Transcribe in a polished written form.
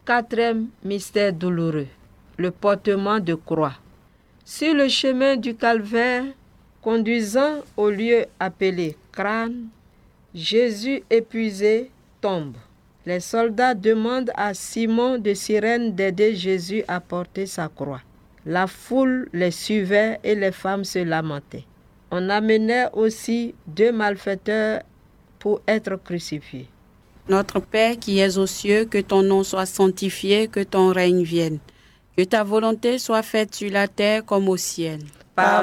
Quatrième mystère douloureux, le portement de croix. Sur le chemin du calvaire, conduisant au lieu appelé crâne, Jésus épuisé tombe. Les soldats demandent à Simon de Cyrène d'aider Jésus à porter sa croix. La foule les suivait et les femmes se lamentaient. On amenait aussi 2 malfaiteurs pour être crucifiés. Notre Père qui es aux cieux, que ton nom soit sanctifié, que ton règne vienne. Que ta volonté soit faite sur la terre comme au ciel. Par